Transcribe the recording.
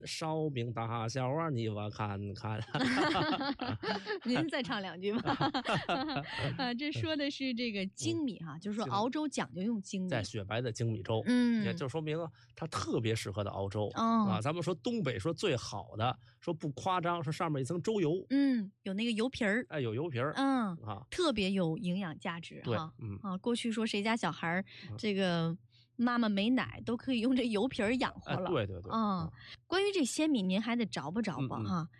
烧饼大小啊，你我看看。 您再唱两句吧。这说的是这个精米哈，就是说熬粥讲究用精米， 在雪白的精米粥，也就说明它特别适合的熬粥啊。咱们说东北说最好的，说不夸张，说上面一层粥油， 有那个油皮儿， 哎，有油皮儿， 特别有营养价值哈。过去说谁家小孩这个妈妈没奶，都可以用这油皮儿养活了。 对对对。 关于这鲜米，您还得着吧哈。